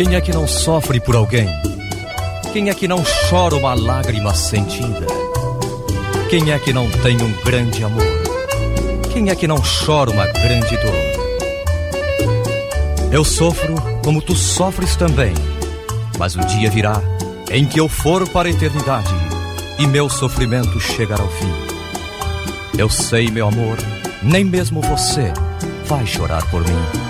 Quem é que não sofre por alguém? Quem é que não chora uma lágrima sentida? Quem é que não tem um grande amor? Quem é que não chora uma grande dor? Eu sofro como tu sofres também, mas um dia virá em que eu for para a eternidade e meu sofrimento chegará ao fim. Eu sei, meu amor, nem mesmo você vai chorar por mim.